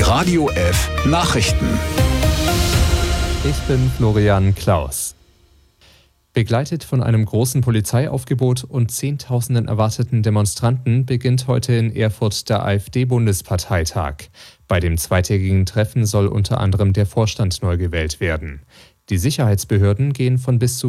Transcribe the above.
Radio F Nachrichten. Ich bin Florian Klaus. Begleitet von einem großen Polizeiaufgebot und Zehntausenden erwarteten Demonstranten beginnt heute in Erfurt der AfD-Bundesparteitag. Bei dem zweitägigen Treffen soll unter anderem der Vorstand neu gewählt werden. Die Sicherheitsbehörden gehen von bis zu